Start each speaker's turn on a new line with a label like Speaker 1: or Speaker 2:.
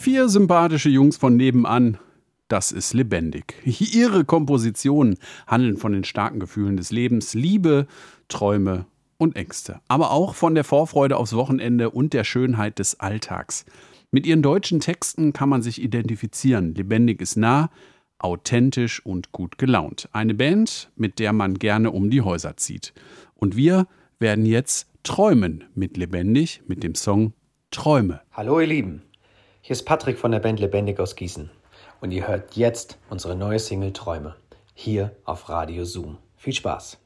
Speaker 1: 4 sympathische Jungs von nebenan. Das ist lebendig. Ihre Kompositionen handeln von den starken Gefühlen des Lebens, Liebe, Träume und Ängste. Aber auch von der Vorfreude aufs Wochenende und der Schönheit des Alltags. Mit ihren deutschen Texten kann man sich identifizieren. Lebendig ist nah, authentisch und gut gelaunt. Eine Band, mit der man gerne um die Häuser zieht. Und wir werden jetzt träumen mit Lebendig, mit dem Song Träume.
Speaker 2: Hallo ihr Lieben, hier ist Patrick von der Band Lebendig aus Gießen. Und ihr hört jetzt unsere neue Single Träume, hier auf Radio Zoom. Viel Spaß!